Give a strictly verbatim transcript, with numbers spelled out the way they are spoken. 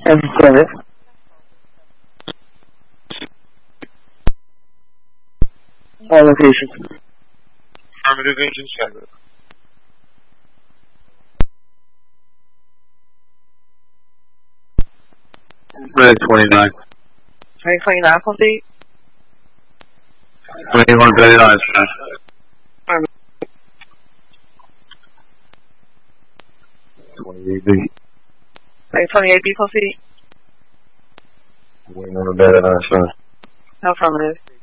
Affirmative. All locations. Affirmative, Agent seven. Red twenty-nine. twenty twenty-nine, proceed. twenty-one thirty-nine, sir. twenty-eight B. twenty twenty-eight B, proceed. twenty-one thirty-nine, sir. Affirmative.